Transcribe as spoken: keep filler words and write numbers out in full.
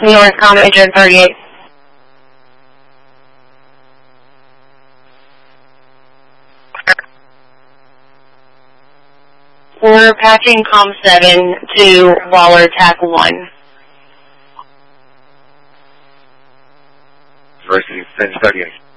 New York, Com Agent thirty-eight. We're patching Com seven to Waller Tac one. University, thirty-eight.